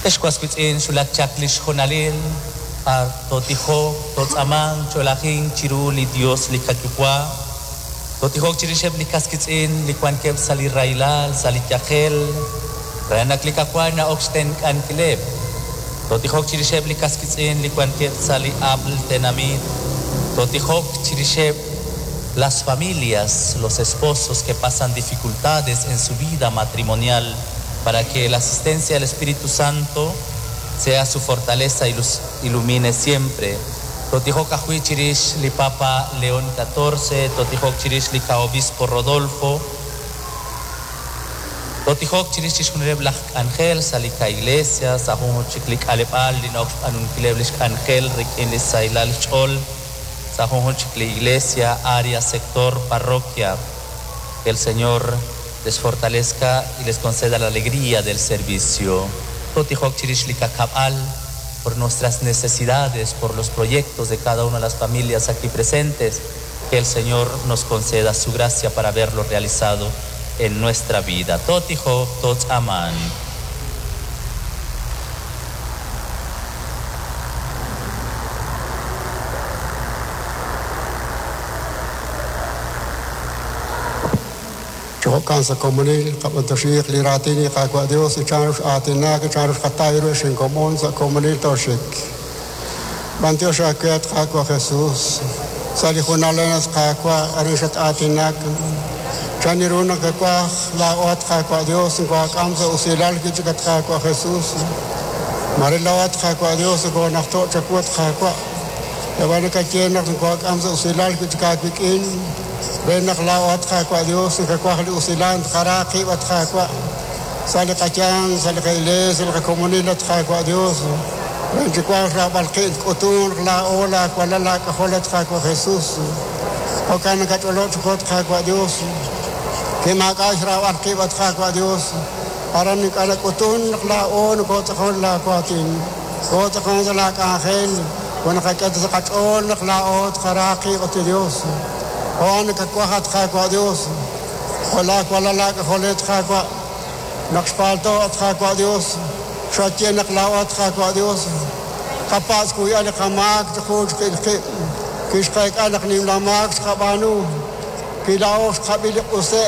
Esquasquitzin Sulachaklish Honalil, Ar Totijo, Totzaman, Cholajin, Chirul y Dios Likakipua, Totijo Chirisheb Likaskitzin, Likuankeb Salirailal, Salityahel, Rayanak Likakwana Oxten Ankileb, Totijo Chirisheb Likaskitzin, Likuankeb Sali Abl Tenamid, Totijo Chirisheb, las familias, los esposos que pasan dificultades en su vida matrimonial, para que la asistencia del Espíritu Santo sea su fortaleza y los ilumine siempre. Totijo Cajuy Chirish li Papa León XIV, Totijo Chirish li Obispo Rodolfo, Totijo Chirish Chishunreblach Ángel, Salika Iglesia, Sahun Chiklik Alepal, Linox Anunkileblish Ángel, Rikin Lisailal Chol, Sahun Chiklik Iglesia, área, sector, parroquia. Que el Señor les fortalezca y les conceda la alegría del servicio. Totijo Chirish li Kakabal, por nuestras necesidades, por los proyectos de cada una de las familias aquí presentes, que el Señor nos conceda su gracia para verlo realizado en nuestra vida. Totijo, Tots Aman. Cansa comunil, Kapatashik, Liratini, Kakwadios, Chanus Atina, Chanus Katairush, in Commons, Comunil Toshik. Bantiosha Ket, Kakwa Jesus, Salihunalenas, Kakwa, Arishat Atinak, Chaniruna Kakwa, Laot, Kakwadios, and Kwakamsa, Usilal, Kichikat Kakwa Jesus, Marilawat, Kakwadios, and Gonafto, Chakut, Kakwa, the Vanakatianak, and Kwakamsa, Usilal, Kichikak in. Benak lawat kakwa Dios kakwa hali usilan karaki wat kakwa sali kacang sali kaile sali komunilat kakwa Dios benci kwa rabal kid kutur la ola kwala la kaholat kakwa Jesus okan katolot kot kakwa Dios kemakas rawat kibat kakwa Dios aran kala kutun la on kot khol la kwatin kot khon la kahel wana kakat zakatol la ot karaki wat Dios Juan Kakwahat Kakwa Dios, Hola Kuala Holet Kakwa, Nakspalto at Kakwa Dios, Shatien Naklawat Kakwa Dios, Kapas Kuya Kamak, the Coach Kishkai Anak Nim Lamak, Kabanu, Kilaos Kabil Usek,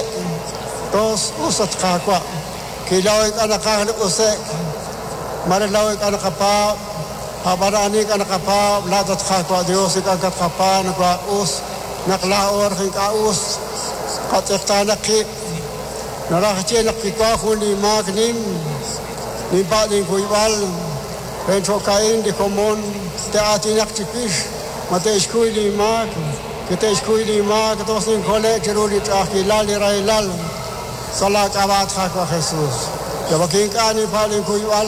Dos Usat Kakwa, Kilaoik Anakal Usek, Marilaoik Anakapa, Habaranik Anakapa, Ladat Kakwa Dios, Kakapa, Nakwa Us. Naklaor Hinkaus, Kataktanaki, Narachilakika, Huni Magnim, Nibadi Guival, Ventrokain, the Common, the Atinaktikish, Mateshkuili Mag, Kiteshkuili Mag, Tosin College, Rulit Akilali Railal, Salak Abat Hakwa Jesus, the Wakinkani Pali Guival,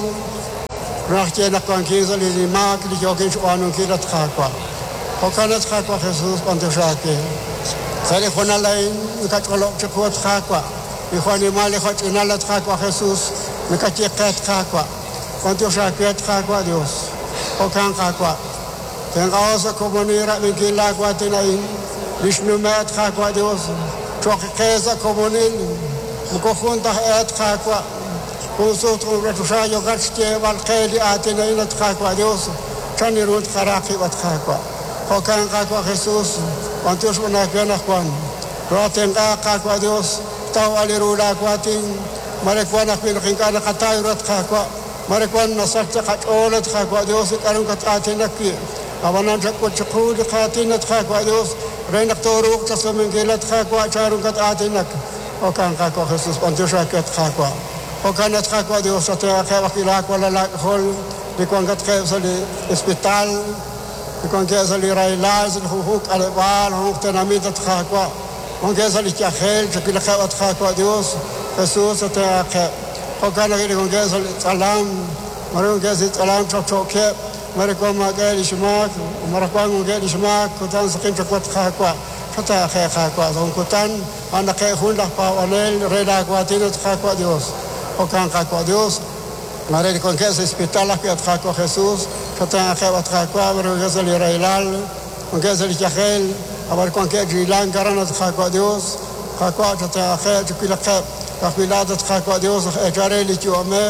Rachelakankiza, Mag, the Jokish Wanu Kirat Hakwa. Hokanat Kakwa Jesus Pantushaki. Sali Honalain, Mikatolok Chakot Kakwa. Mihoni Mali Hot Inalat Kakwa Jesus, Mikatikat Kakwa. Pantushaki Kakwa Dios. Hokan Kakwa. Tengaosa Comunira Mikila Guatinain, Vishnu Met Kakwa Dios. Chokeza Comunil, Mukohunta Et Kakwa. Kunsutru Retushayo Gatske, Valkeli Atinain at Kakwa Dios. Chanirut Karaki at Kakwa. Hokan Kakwa Jesus, Pantus Unakiana Kwan, Rotenga Kakwa Dios, Tawali Rula Quatin, Marikwana Pilkinkana Katairat Kakwa, Marikwan Nasakta Katolat Kakwa Dios, Karunkatinaki, Avananta Kuchaku, the Katinat Kakwa Dios, Renatoru, Tasamingilat Kakwa, Charunkat Hokan Kakwa Jesus, Pantushakat Kakwa, Hokanat Kakwa Dios, Kavakilakwa, Lak Hol, the Kwangat Kevsali, Hospital. Con que salir Railaz, el Huk Alebal, Huk Tenamita Trakwa, con que salir Yahel, Chakilaka Trakwa Dios, Jesús te hace, Hokanagiri con que salir Salam, Maru que salir Salam Chokche, Maricom Magel Ishmak, Maracwan Gel Ishmak, Kutan Sakin Chakwat Trakwa, Chata Hakwa, Don Kutan, Anake Hunda Pawanel, Reda Quatinat Trakwa Dios, Hokan Kakwa Dios, Maré con que se hospital que Trakwa Jesús, Kata Hewa Trakwa, Marugazali Railal, con que se Yahel, Abar con que Gilan Garanat Trakwa Dios, Kakwa Tata Hel, Chukilaka, Kakilada Trakwa Dios, Ejareli Tuamer,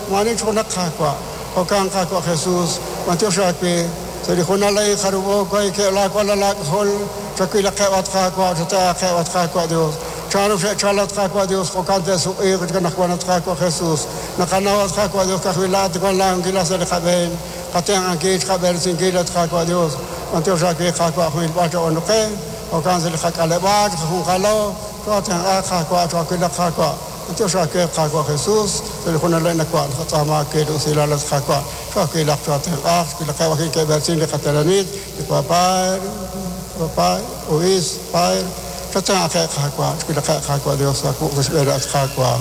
manich ko nakakwa o kang kakwa Jesus matyo shakpe sali khona lai kharubo koi ke la ko la hol chakila khawat kakwa ta khawat kakwa Dios charo chalat kakwa Dios ko kante su e ko nakwa kakwa Jesus nakanawat kakwa Dios kakwilat ko lang gila sa khaben kateng angit khaber singilat kakwa Dios matyo shakpe kakwa khil ba to onoke o kan sali khakale ba khun khalo ko tang kakwa chakila kakwa matyo shakpe kakwa Jesus sali khona lai nakwa khatama ke do silalat kakwa que la trata que la acaba que versión de catalanit que papá oís pai trata que la aqua Dios a ku espera aqua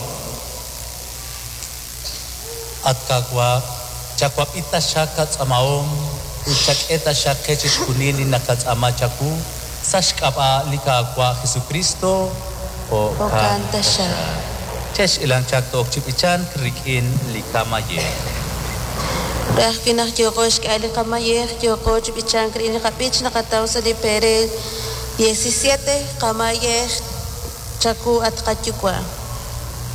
Atkakwa chakwap ita shakat amaom uchak eta shakech kunili nakat amachaku sashkapa likakwa Jesucristo o kanta sha chesh ilang chak tok chipichan krikin likamaye Rahkinah Jokos Kali Kamayer, Jokos Bichankri in Kapich Nakatausa de Pere 17 Kamayer Chaku at Katukwa.